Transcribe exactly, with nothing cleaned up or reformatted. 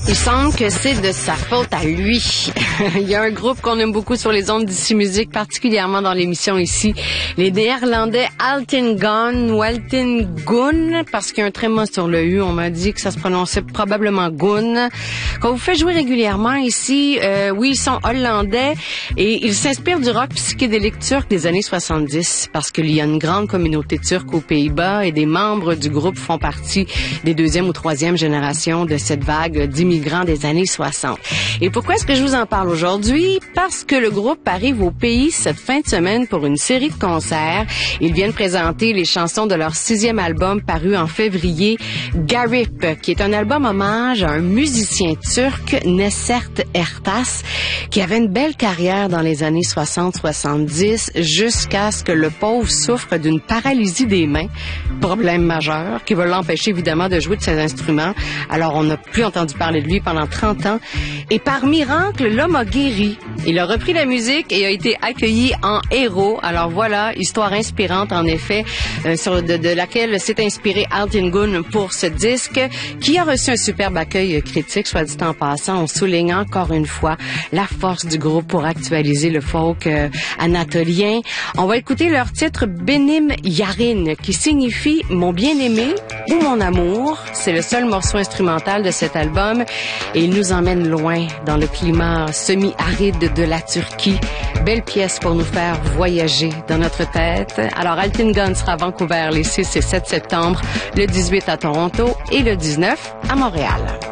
Il semble que c'est de sa faute à lui. Il y a un groupe qu'on aime beaucoup sur les ondes d'Ici Musique, particulièrement dans l'émission ici, les Néerlandais Altingun ou Altingun, parce qu'il y a un tréma sur le U. On m'a dit que ça se prononçait probablement Gun. Qu'on vous fait jouer régulièrement ici, euh, oui, ils sont hollandais et ils s'inspirent du rock psychédélique turc des années soixante-dix, parce qu'il y a une grande communauté turque aux Pays-Bas et des membres du groupe font partie des deuxième ou troisième générations de cette vague d'immigrants des années soixante. Et pourquoi est-ce que je vous en parle aujourd'hui? Parce que le groupe arrive au pays cette fin de semaine pour une série de concerts. Ils viennent présenter les chansons de leur sixième album paru en février, Garip, qui est un album hommage à un musicien turc, Nesert Ertas, qui avait une belle carrière dans les années soixante soixante-dix jusqu'à ce que le pauvre souffre d'une paralysie des mains, problème majeur qui va l'empêcher évidemment de jouer de ses instruments. Alors on n'a plus entendu parler de lui pendant trente ans. Et par miracle, l'homme a guéri. Il a repris la musique et a été accueilli en héros. Alors voilà, histoire inspirante en effet, euh, sur de, de laquelle s'est inspiré Altingun pour ce disque, qui a reçu un superbe accueil critique, soit dit en passant. On souligne encore une fois la force du groupe pour actualiser le folk euh, anatolien. On va écouter leur titre Benim Yarin, qui signifie mon bien-aimé ou mon amour. C'est le seul morceau instrumental de cet album et il nous emmène loin dans le climat semi-aride de la Turquie. Belle pièce pour nous faire voyager dans notre tête. Alors Altingun sera à Vancouver les six et sept septembre, le dix-huit à Toronto et le dix-neuf à Montréal.